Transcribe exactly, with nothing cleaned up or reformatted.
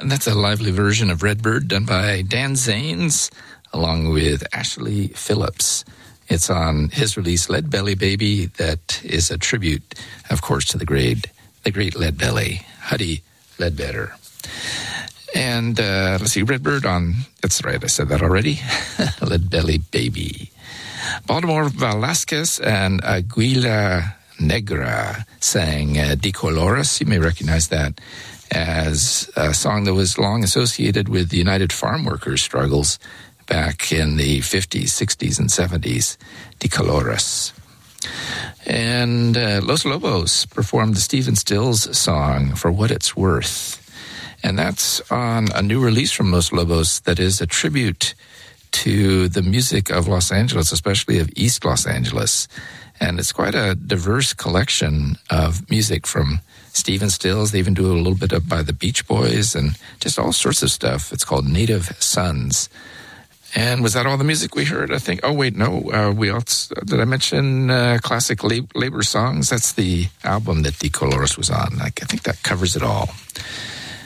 And that's a lively version of Redbird done by Dan Zanes along with Ashley Phillips. It's on his release, Lead Belly Baby, that is a tribute, of course, to the great, the great Lead Belly, Huddie Ledbetter. And uh, let's see, Redbird on, that's right, I said that already, Lead Belly Baby. Baltimore Velasquez and Aguila Negra sang uh, De Colores. You may recognize that as a song that was long associated with the United Farm Workers struggles back in the fifties, sixties, and seventies. De Colores. And uh, Los Lobos performed the Stephen Stills song, For What It's Worth. And that's on a new release from Los Lobos that is a tribute to the music of Los Angeles, especially of East Los Angeles. And it's quite a diverse collection of music from Stephen Stills. They even do a little bit of by the Beach Boys and just all sorts of stuff. It's called Native Sons. And was that all the music we heard? I think, oh, wait, no. Uh, we also, did I mention uh, Classic Lab- Labor Songs? That's the album that De Colores was on. I, I think that covers it all.